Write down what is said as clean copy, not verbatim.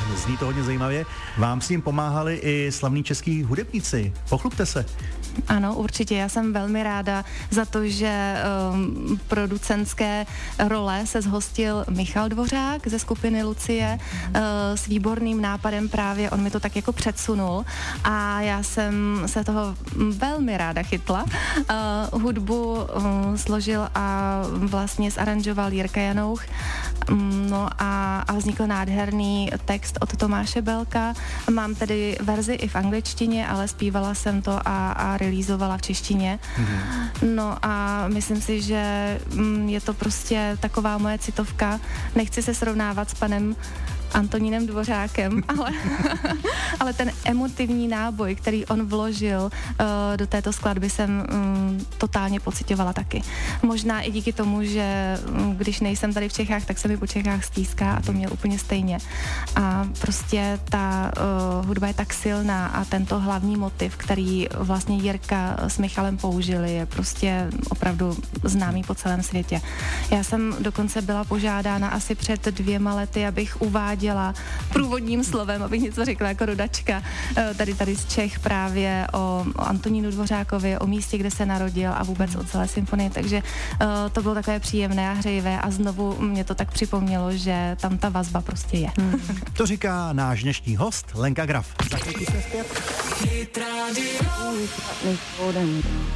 zní to hodně zajímavě. Vám s ním pomáhali i slavní český hudebníci. Pochlubte se. Ano, určitě. Já jsem velmi ráda za to, že producentské role se zhostil Michal Dvořák ze skupiny Lucie s výborným nápadem právě. On mi to tak jako předsunul a já jsem se toho velmi ráda chytla. Hudbu složil a vlastně zaranžoval Jirka Janouch. No a vznikl nádherný text od Tomáše Belka. Mám tedy verzi i v angličtině, ale zpívala jsem to a releasovala v češtině. No a myslím si, že je to prostě taková moje citovka. Nechci se srovnávat s panem Antonínem Dvořákem, ale ten emotivní náboj, který on vložil do této skladby, jsem totálně pocitovala taky. Možná i díky tomu, že když nejsem tady v Čechách, tak se mi po Čechách stýská a to měl úplně stejně. A prostě ta hudba je tak silná a tento hlavní motiv, který vlastně Jirka s Michalem použili, je prostě opravdu známý po celém světě. Já jsem dokonce byla požádána asi před 2 lety, abych uváděla průvodním slovem, abych něco řekla jako rodačka, tady z Čech právě o Antonínu Dvořákovi, o místě, kde se narodil a vůbec o celé symfonii, takže to bylo takové příjemné a hřejivé a znovu mě to tak připomnělo, že tam ta vazba prostě je. To říká náš dnešní host Lenka Graf. Za chvíli jsme zpět.